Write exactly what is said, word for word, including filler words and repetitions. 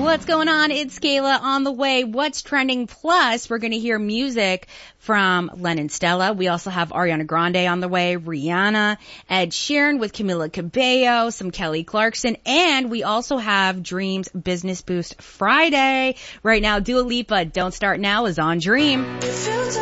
What's going on? It's Kayla on the way. What's trending? Plus, we're going to hear music from Lennon Stella. We also have Ariana Grande on the way, Rihanna, Ed Sheeran with Camila Cabello, some Kelly Clarkson, and we also have Dream's Business Boost Friday. Right now, Dua Lipa, Don't Start Now is on Dream.